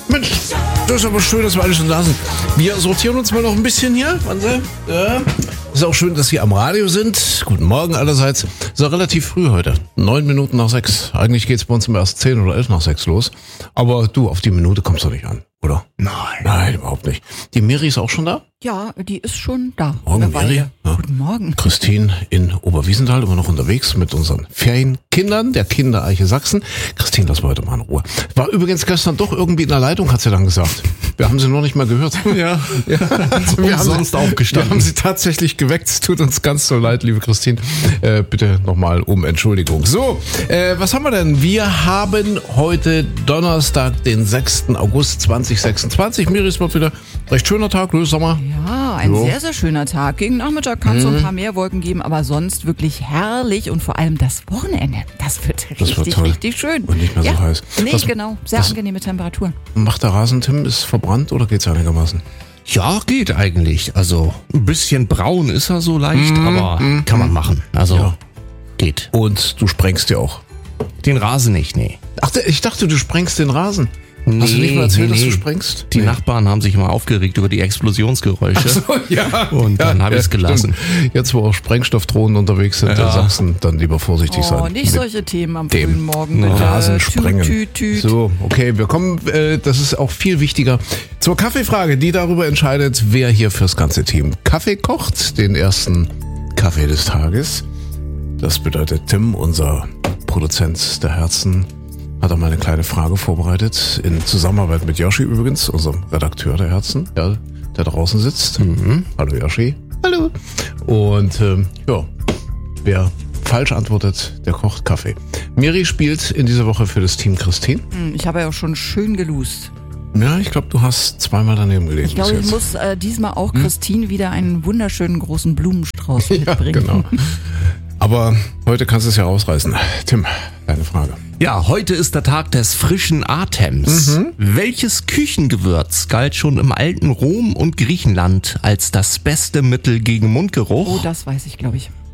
Mensch, das ist aber schön, dass wir alle schon da sind. Wir sortieren uns mal noch ein bisschen hier. Wahnsinn. Ja. Ist auch schön, dass Sie am Radio sind. Guten Morgen allerseits. Ist auch relativ früh heute. 9 Minuten nach 6. Eigentlich geht's bei uns immer erst 10 oder 11 nach 6 los. Aber du, auf die Minute kommst du nicht an, oder? Nein, überhaupt nicht. Die Miri ist auch schon da? Ja, die ist schon da. Morgen, Miri. Ja. Guten Morgen. Christine in Oberwiesenthal, immer noch unterwegs mit unseren Ferienkindern der Kindereiche Sachsen. Christine, lass mal heute mal in Ruhe. War übrigens gestern doch irgendwie in der Leitung, hat sie dann gesagt. Wir haben sie noch nicht mal gehört. Ja. Wir haben sonst aufgestanden. Wir haben sie tatsächlich geweckt. Es tut uns ganz so leid, liebe Christine. Bitte nochmal um Entschuldigung. So, was haben wir denn? Wir haben heute Donnerstag, den 6. August 2026. Miri, es wird wieder recht schöner Tag, Sommer. Ja, ein sehr, sehr schöner Tag. Gegen Nachmittag kann es so ein paar mehr Wolken geben, aber sonst wirklich herrlich und vor allem das Wochenende. Das wird richtig schön. Und nicht mehr so heiß. Nee, genau. Sehr angenehme Temperaturen. Macht der Rasen, Tim? Ist verbrannt oder geht's einigermaßen? Ja, geht eigentlich. Also ein bisschen braun ist er so leicht, aber kann man machen. Also geht. Und du sprengst ja auch. Den Rasen nicht, nee. Ach, ich dachte, du sprengst den Rasen. Hast du nicht mal erzählt, dass du sprengst? Die Nachbarn haben sich mal aufgeregt über die Explosionsgeräusche. Ach so, ja. Und dann habe ich es gelassen. Stimmt. Jetzt, wo auch Sprengstoffdrohnen unterwegs sind in Sachsen, dann lieber vorsichtig sein. Oh, nicht solche Themen am frühen Morgen. Rasen sprengen. Tüt. So, okay, wir kommen, das ist auch viel wichtiger, zur Kaffeefrage, die darüber entscheidet, wer hier fürs ganze Team Kaffee kocht, den ersten Kaffee des Tages. Das bedeutet, Tim, unser Produzent der Herzen, hat er mal eine kleine Frage vorbereitet, in Zusammenarbeit mit Yoshi übrigens, unserem Redakteur der Herzen, ja, der draußen sitzt. Hallo Yoshi. Hallo. Und wer falsch antwortet, der kocht Kaffee. Miri spielt in dieser Woche für das Team Christine. Ich habe ja auch schon schön geloost. Ja, ich glaube, du hast zweimal daneben gelegen. Ich glaube, ich muss diesmal auch Christine wieder einen wunderschönen großen Blumenstrauß mitbringen. Ja, genau. Aber heute kannst du es ja rausreißen. Tim, deine Frage. Ja, heute ist der Tag des frischen Atems. Welches Küchengewürz galt schon im alten Rom und Griechenland als das beste Mittel gegen Mundgeruch? Oh, das weiß ich, glaube ich.